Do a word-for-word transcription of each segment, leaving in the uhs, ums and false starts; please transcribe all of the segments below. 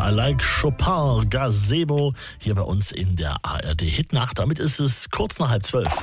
I like Chopin, Gazebo, hier bei uns in der A R D Hitnacht. Damit ist es kurz nach halb zwölf.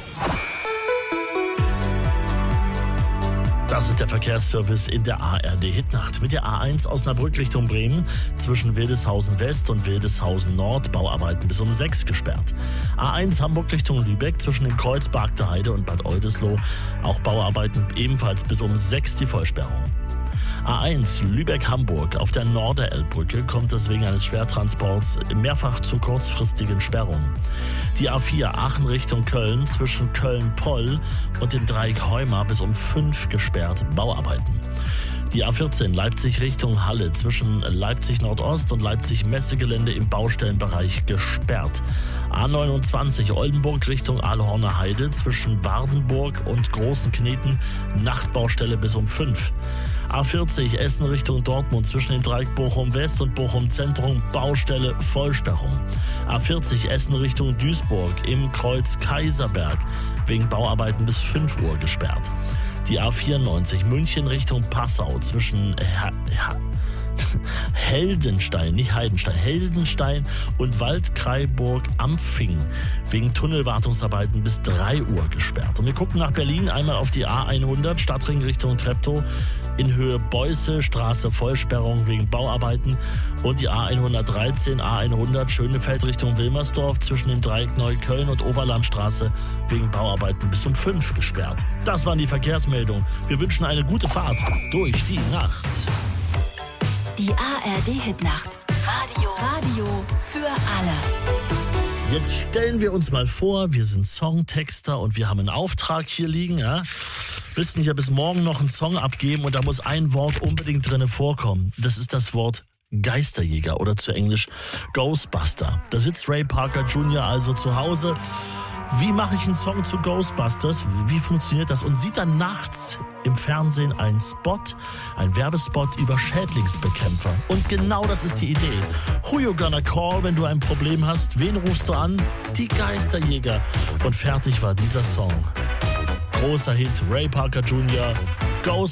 Das ist der Verkehrsservice in der A R D Hitnacht. Mit der A eins Osnabrück Richtung Bremen zwischen Wildeshausen West und Wildeshausen Nord Bauarbeiten bis um sechs gesperrt. A eins Hamburg Richtung Lübeck zwischen dem Kreuz Bargter Heide und Bad Oldesloe auch Bauarbeiten ebenfalls bis um sechs die Vollsperrung. A eins Lübeck-Hamburg auf der Norderelbbrücke kommt es wegen eines Schwertransports mehrfach zu kurzfristigen Sperrungen. Die A vier Aachen Richtung Köln zwischen Köln-Poll und dem Dreieck Heuma bis um fünf gesperrt, Bauarbeiten. Die A vierzehn Leipzig Richtung Halle zwischen Leipzig Nordost und Leipzig Messegelände im Baustellenbereich gesperrt. A neunundzwanzig Oldenburg Richtung Aalhorner Heide zwischen Wardenburg und Großen Kneten, Nachtbaustelle bis um fünf. A vierzig Essen Richtung Dortmund zwischen dem Dreieck Bochum West und Bochum Zentrum, Baustelle, Vollsperrung. A vierzig Essen Richtung Duisburg im Kreuz Kaiserberg wegen Bauarbeiten bis fünf Uhr gesperrt. Die A vierundneunzig München Richtung Passau zwischen Her- Her- Heldenstein, nicht Heidenstein, Heldenstein und Waldkraiburg-Ampfing wegen Tunnelwartungsarbeiten bis drei Uhr gesperrt. Und wir gucken nach Berlin einmal auf die A hundert Stadtring Richtung Treptow in Höhe Beuße Straße Vollsperrung wegen Bauarbeiten und die A hundertdreizehn A hundert Schönefeld Richtung Wilmersdorf zwischen dem Dreieck Neukölln und Oberlandstraße wegen Bauarbeiten bis um fünf gesperrt. Das waren die Verkehrsmeldungen. Wir wünschen eine gute Fahrt durch die Nacht. Die A R D Hitnacht. Radio. Radio für alle. Jetzt stellen wir uns mal vor, wir sind Songtexter und wir haben einen Auftrag hier liegen. Ja? Müssen hier bis morgen noch einen Song abgeben und da muss ein Wort unbedingt drin vorkommen. Das ist das Wort Geisterjäger oder zu Englisch Ghostbuster. Da sitzt Ray Parker Junior also zu Hause. Wie mache ich einen Song zu Ghostbusters? Wie funktioniert das? Und sieht dann nachts im Fernsehen einen Spot, einen Werbespot über Schädlingsbekämpfer. Und genau das ist die Idee. Who you gonna call, wenn du ein Problem hast? Wen rufst du an? Die Geisterjäger. Und fertig war dieser Song. Großer Hit, Ray Parker Junior, Ghost